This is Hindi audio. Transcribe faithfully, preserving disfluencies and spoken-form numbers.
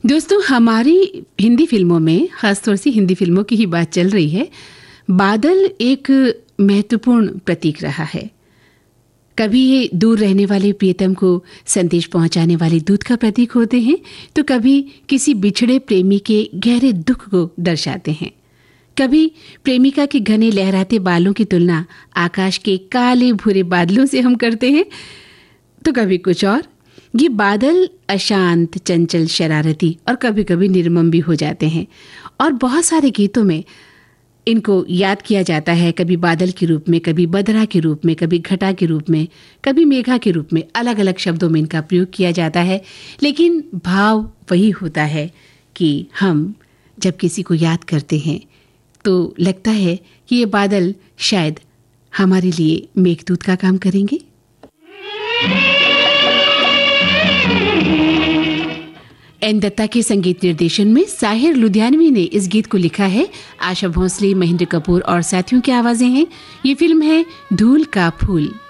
दोस्तों, हमारी हिंदी फिल्मों में, खासतौर से हिंदी फिल्मों की ही बात चल रही है, बादल एक महत्वपूर्ण प्रतीक रहा है। कभी ये दूर रहने वाले प्रियतम को संदेश पहुंचाने वाले दूत का प्रतीक होते हैं, तो कभी किसी बिछड़े प्रेमी के गहरे दुख को दर्शाते हैं। कभी प्रेमिका के घने लहराते बालों की तुलना आकाश के काले भूरे बादलों से हम करते हैं, तो कभी कुछ और। ये बादल अशांत, चंचल, शरारती और कभी कभी निर्मम भी हो जाते हैं, और बहुत सारे गीतों में इनको याद किया जाता है, कभी बादल के रूप में, कभी बदरा के रूप में, कभी घटा के रूप में, कभी मेघा के रूप में। अलग अलग शब्दों में इनका प्रयोग किया जाता है, लेकिन भाव वही होता है कि हम जब किसी को याद करते हैं तो लगता है कि ये बादल शायद हमारे लिए मेघदूत का काम करेंगे। एन दत्ता के संगीत निर्देशन में साहिर लुधियानवी ने इस गीत को लिखा है। आशा भोसले, महेंद्र कपूर और साथियों की आवाजें हैं। ये फिल्म है धूल का फूल।